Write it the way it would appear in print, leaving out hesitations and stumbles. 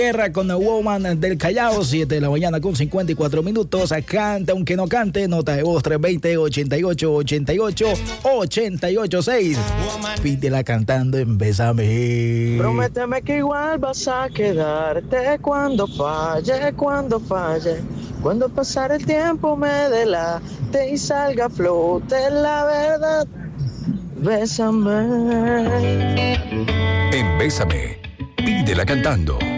Guerra con The Woman del Callao, 7 de la mañana con 54 minutos. Canta aunque no cante, nota de voz 320-88-88-88-6. Pídela cantando en Bésame. Prométeme que igual vas a quedarte cuando falle, cuando pasar el tiempo me delate y salga a flote la verdad. Bésame. En Bésame, pídela cantando.